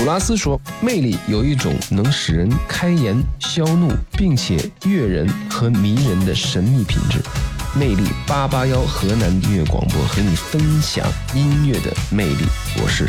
普拉斯说，魅力有一种能使人开颜消怒，并且悦人和迷人的神秘品质。魅力881河南音乐广播和你分享音乐的魅力，我是